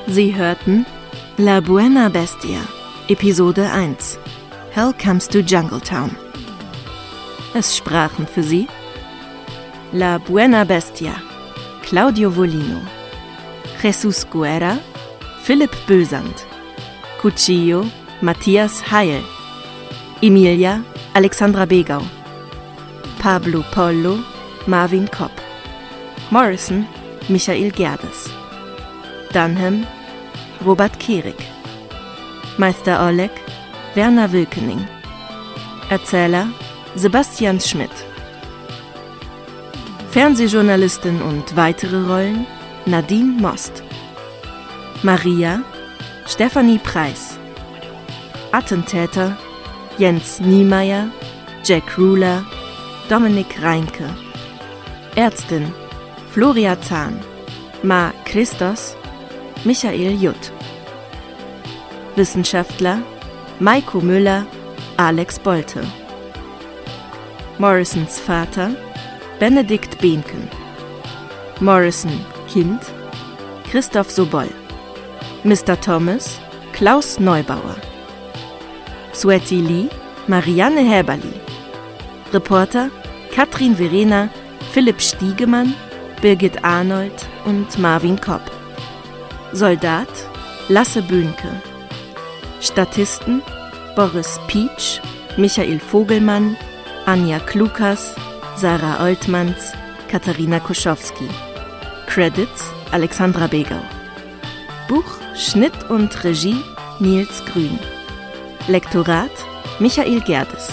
Sie hörten La Buena Bestia, Episode 1. Hell Comes to Jungletown. Es sprachen für Sie La Buena Bestia, Claudio Volino, Jesus Guerra, Philipp Bösand, Cuchillo, Matthias Heil, Emilia, Alexandra Begau, Pablo Pollo, Marvin Kopp, Morrison, Michael Gerdes, Dunham, Robert Kehrig, Meister Oleg, Werner Wilkening, Erzähler, Sebastian Schmidt, Fernsehjournalistin und weitere Rollen, Nadine Most, Maria, Stefanie Preis, Attentäter, Jens Niemeyer, Jack Ruler, Dominik Reinke, Ärztin, Floria Zahn, Ma Christos, Michael Jutt, Wissenschaftler, Maiko Müller, Alex Bolte, Morrisons Vater, Benedikt Behnken, Morrison Kind, Christoph Sobol, Mr. Thomas, Klaus Neubauer, Sweti Lee, Marianne Häberli, Reporter, Katrin Verena, Philipp Stiegemann, Birgit Arnold und Marvin Kopp, Soldat, Lasse Böhnke, Statisten, Boris Pietsch, Michael Vogelmann, Anja Klukas, Sarah Oltmanns, Katharina Koschowski. Credits, Alexandra Begau. Buch, Schnitt und Regie, Nils Grün. Lektorat, Michael Gerdes.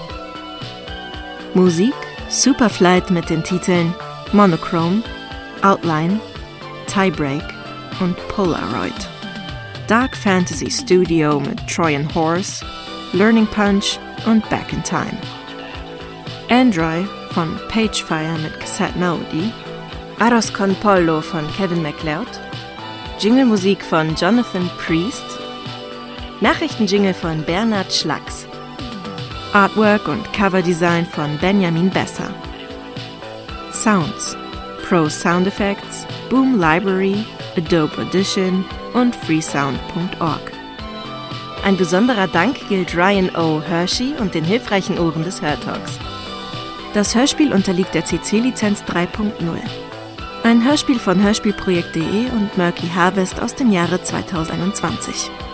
Musik, Superflight mit den Titeln Monochrome, Outline, Tiebreak und Polaroid. Dark Fantasy Studio mit Trojan Horse, Learning Punch und Back in Time. Android von Pagefire mit Cassette Melody, Arroz con Pollo von Kevin MacLeod, Jinglemusik von Jonathan Priest, Nachrichtenjingle von Bernhard Schlacks, Artwork und Coverdesign von Benjamin Besser. Sounds, Pro Sound Effects, Boom Library, Adobe Audition und freesound.org. Ein besonderer Dank gilt Ryan O. Hershey und den hilfreichen Ohren des Hörtalks. Das Hörspiel unterliegt der CC-Lizenz 3.0. Ein Hörspiel von hörspielprojekt.de und Murky Harvest aus dem Jahre 2021.